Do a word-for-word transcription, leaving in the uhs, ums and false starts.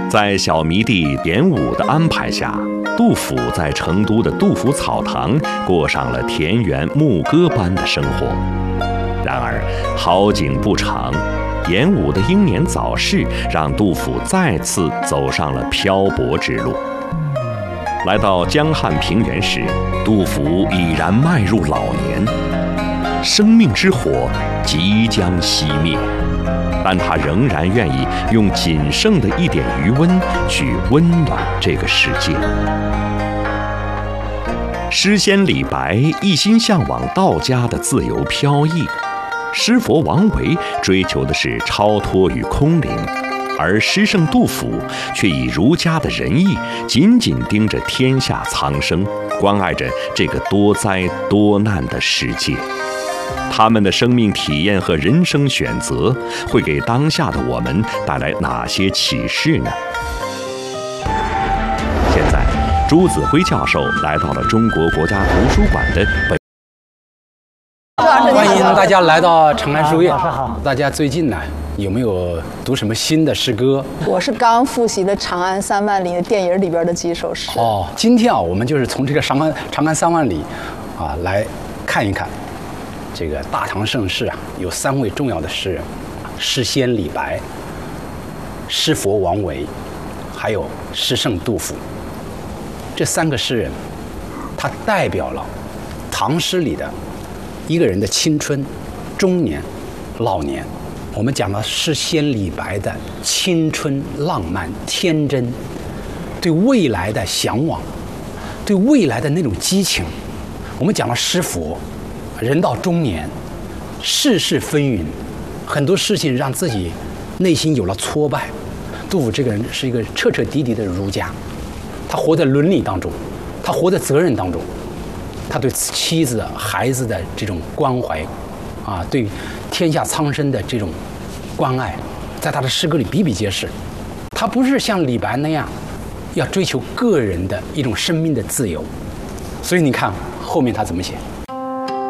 在小迷弟典武的安排下，杜甫在成都的杜甫草堂过上了田园牧歌般的生活。然而好景不长，典武的英年早逝让杜甫再次走上了漂泊之路。来到江汉平原时，杜甫已然迈入老年，生命之火即将熄灭，但他仍然愿意用仅剩的一点余温去温暖这个世界。诗仙李白一心向往道家的自由飘逸，诗佛王维追求的是超脱与空灵，而诗圣杜甫却以儒家的仁义紧紧盯着天下苍生，关爱着这个多灾多难的世界。他们的生命体验和人生选择会给当下的我们带来哪些启示呢？现在朱子辉教授来到了中国国家图书馆的北。 欢迎大家来到长安书院。大家最近呢有没有读什么新的诗歌？ 我是刚复习的《长安三万里》的电影里边的几首诗。 哦，今天啊，我们就是从这个长安长安三万里啊来看一看，这个大唐盛世啊，有三位重要的诗人：诗仙李白、诗佛王维，还有诗圣杜甫。这三个诗人，他代表了唐诗里的一个人的青春、中年、老年。我们讲了诗仙李白的青春、浪漫、天真，对未来的向往，对未来的那种激情。我们讲了诗佛，人到中年，世事纷纭，很多事情让自己内心有了挫败。杜甫这个人是一个彻彻底底的儒家，他活在伦理当中，他活在责任当中，他对妻子、孩子的这种关怀，啊，对天下苍生的这种关爱，在他的诗歌里比比皆是。他不是像李白那样要追求个人的一种生命的自由，所以你看后面他怎么写。